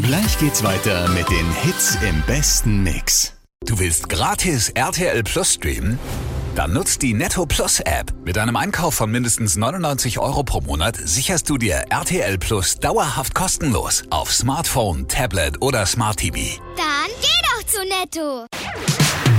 Gleich geht's weiter mit den Hits im besten Mix. Du willst gratis RTL Plus streamen? Dann nutzt die Netto Plus App. Mit einem Einkauf von mindestens 99 € pro Monat sicherst du dir RTL Plus dauerhaft kostenlos auf Smartphone, Tablet oder Smart TV. Dann geh doch zu Netto!